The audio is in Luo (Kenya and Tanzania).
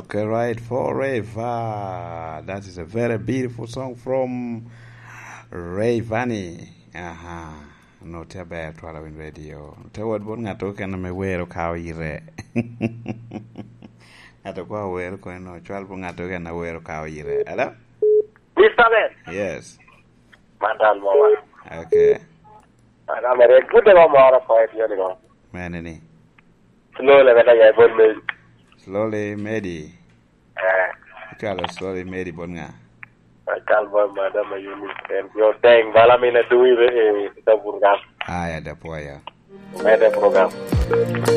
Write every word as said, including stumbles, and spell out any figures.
Okay, right, Forever. That is a very beautiful song from Rayvanny. Aha. No te ber twala win radio. Te wad bon ngato ken me wero kaw ire. Ngato ko wero ko no twal bon ngato ken na wero kaw ire. Hello? Mister Ben. Yes. Mandan mo. Okay. Ana mere good go mo ara five years ago. Manini. Slowly when I born me. Slowly Medi. Eh. Twala slowly Medi bon nga. I call my madam you and your thing bala mina do it the program. Ah, ya da poya. May the program.